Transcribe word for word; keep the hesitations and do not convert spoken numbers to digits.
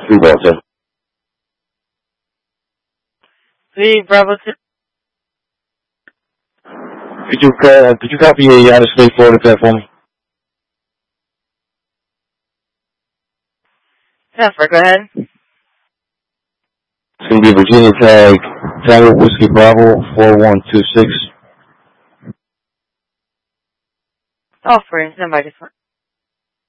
Three Delta. Three Bravo two. Could you uh, could you copy a out of state Florida pair for me? Yeah, sir, go ahead. It's gonna be Virginia tag Tango Whiskey Bravo four one two six. Oh, for instance, I just